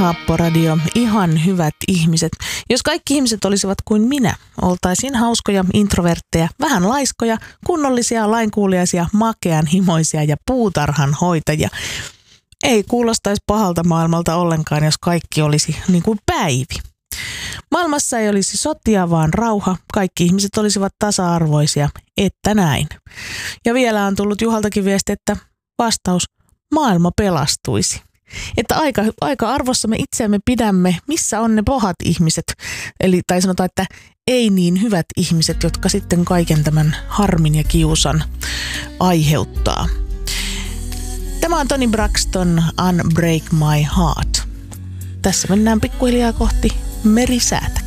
Haapporadio, ihan hyvät ihmiset. Jos kaikki ihmiset olisivat kuin minä, oltaisiin hauskoja, introvertteja, vähän laiskoja, kunnollisia, lainkuuliaisia, makeanhimoisia ja puutarhan hoitajia. Ei kuulostaisi pahalta maailmalta ollenkaan, jos kaikki olisi niin kuin Päivi. Maailmassa ei olisi sotia, vaan rauha. Kaikki ihmiset olisivat tasa-arvoisia, että näin. Ja vielä on tullut Juhaltakin viesti, että vastaus, maailma pelastuisi. Että aika arvossa me itseämme pidämme, missä on ne pahat ihmiset. Tai sanotaan, että ei niin hyvät ihmiset, jotka sitten kaiken tämän harmin ja kiusan aiheuttaa. Tämä on Toni Braxton, Unbreak My Heart. Tässä mennään pikkuhiljaa kohti merisäätä.